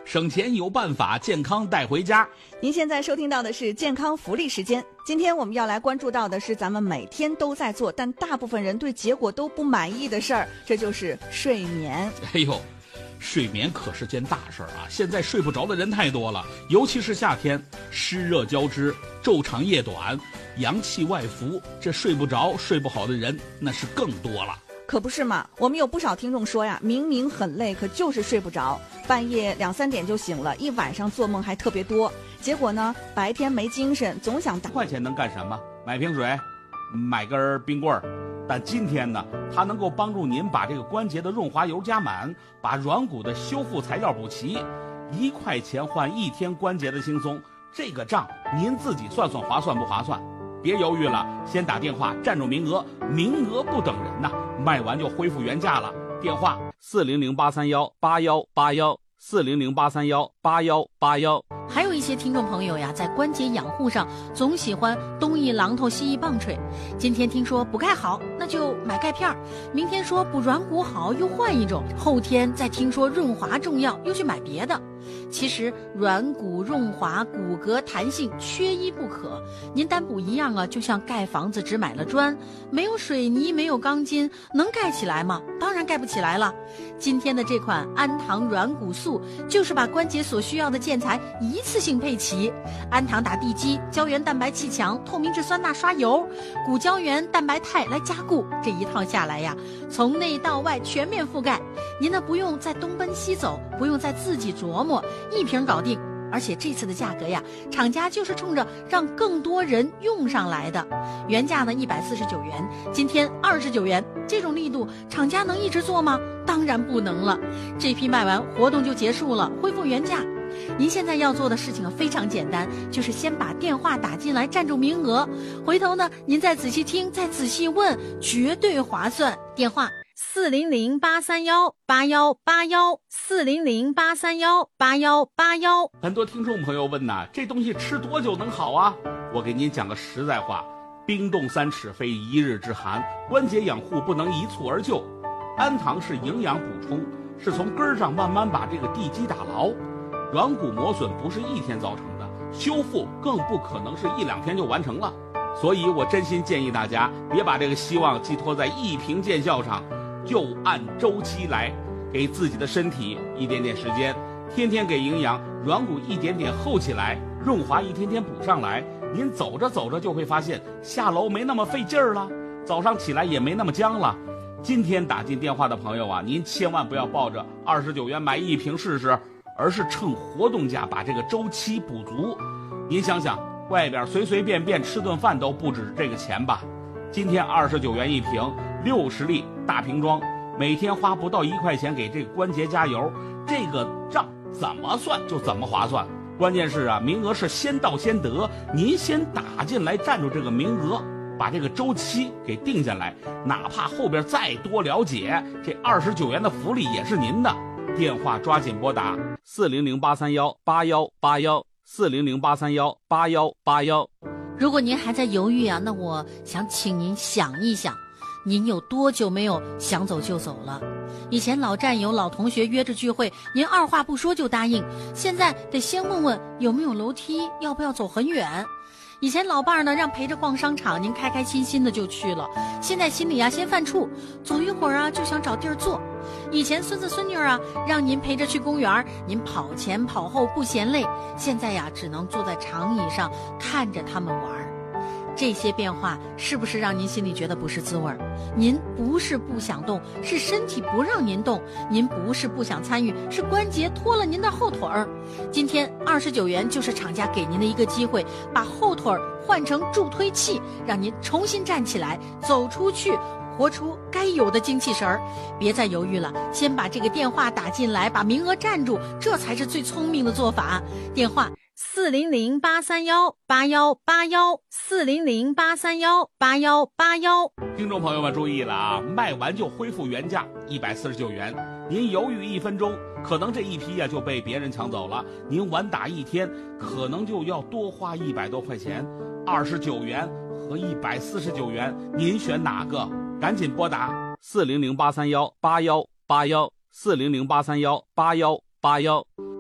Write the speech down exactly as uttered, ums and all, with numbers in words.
省钱有办法，健康带回家。 您现在收听到的是健康福利时间。今天我们要来关注到的是咱们每天都在做，但大部分人对结果都不满意的事儿，这就是睡眠。 哎呦，睡眠可是件大事儿啊！现在睡不着的人太多了，尤其是夏天，湿热交织，昼长夜短，阳气外浮，这睡不着、睡不好的人那是更多了。 可不是嘛，我们有不少听众说呀，明明很累，可就是睡不着，半夜两三点就醒了，一晚上做梦还特别多，结果呢，白天没精神，总想打。 块钱能干什么？买瓶水，买根冰棍儿。但今天呢，它能够帮助您把这个关节的润滑油加满，把软骨的修复材料补齐，一块钱换一天关节的轻松，这个账您自己算算划算不划算？别犹豫了，先打电话占住名额，名额不等人呐，卖完就恢复原价了。电话四零零八三幺八幺八幺，四零零八三幺八幺八幺。 还有一些听众朋友呀，在关节养护上总喜欢东一榔头西一棒槌。今天听说补钙好，那就买钙片；明天说补软骨好，又换一种；后天再听说润滑重要，又去买别的。其实软骨润滑、骨骼弹性缺一不可。您单补一样啊，就像盖房子只买了砖，没有水泥，没有钢筋，能盖起来吗？当然盖不起来了。今天的这款安堂软骨素，就是把关节所需要的建材一次性配齐。安堂打地基，胶原蛋白气墙，透明质酸钠刷油，骨胶原蛋白肽来加固，这一套下来呀，从内到外全面覆盖。您呢不用再东奔西走，不用再自己琢磨，一瓶搞定。而且这次的价格呀，厂家就是冲着让更多人用上来的。原价呢一百四十九元，今天二十九元，这种力度厂家能一直做吗？当然不能了。这批卖完活动就结束了，恢复原价。您现在要做的事情非常简单，就是先把电话打进来占住名额，回头呢您再仔细听，再仔细问，绝对划算。电话四零零八三幺八幺八幺，四零零八三幺八幺八幺。 很多听众朋友问呐，这东西吃多久能好啊？我给您讲个实在话，冰冻三尺非一日之寒，关节养护不能一蹴而就。安堂是营养补充，是从根儿上慢慢把这个地基打牢。软骨磨损不是一天造成的，修复更不可能是一两天就完成了。所以我真心建议大家别把这个希望寄托在一瓶见效上，就按周期来，给自己的身体一点点时间，天天给营养，软骨一点点厚起来，润滑一天天补上来。您走着走着就会发现下楼没那么费劲儿了，早上起来也没那么僵了。今天打进电话的朋友啊，您千万不要抱着二十九元买一瓶试试，而是趁活动价把这个周期补足。您想想，外边随随便便吃顿饭都不止这个钱吧？今天二十九元一瓶，六十粒大瓶装，每天花不到一块钱给这个关节加油，这个账怎么算就怎么划算。关键是啊，名额是先到先得，您先打进来占住这个名额，把这个周期给定下来，哪怕后边再多了解，这二十九元的福利也是您的。电话抓紧拨打四零零八三幺八幺八幺，四零零八三幺八幺八幺。 如果您还在犹豫啊，那我想请您想一想，您有多久没有想走就走了？以前老战友老同学约着聚会，您二话不说就答应，现在得先问问有没有楼梯，要不要走很远。以前老伴儿呢让陪着逛商场，您开开心心的就去了，现在心里啊先犯怵，走一会儿啊就想找地儿坐。以前孙子孙女啊让您陪着去公园，您跑前跑后不嫌累，现在呀只能坐在长椅上看着他们玩。这些变化是不是让您心里觉得不是滋味？您不是不想动，是身体不让您动；您不是不想参与，是关节拖了您的后腿儿。今天二十九元就是厂家给您的一个机会，把后腿换成助推器，让您重新站起来，走出去，活出该有的精气神儿。别再犹豫了，先把这个电话打进来，把名额占住，这才是最聪明的做法。电话四零零八三幺八幺八幺，四零零八三幺八幺八幺。 听众朋友们注意了啊，卖完就恢复原价一百四十九元，您犹豫一分钟，可能这一批呀、啊、就被别人抢走了。您晚打一天，可能就要多花一百多块钱。二十九元和一百四十九元，您选哪个？赶紧拨打四零零八三幺八幺八幺，四零零八三幺八幺八幺。